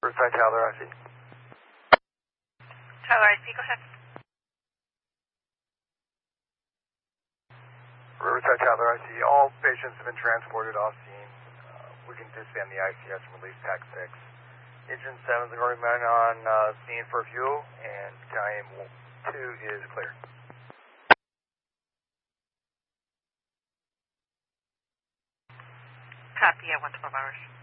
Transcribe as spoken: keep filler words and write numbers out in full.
Riverside Tyler, I C. Tyler, I C, go ahead. Riverside Tyler, I C. All patients have been transported off scene. Uh, we can disband the I C S and release TAC six. Engine seven is already been on uh, scene for fuel, and battalion two is clear. Copy at one twelve hours.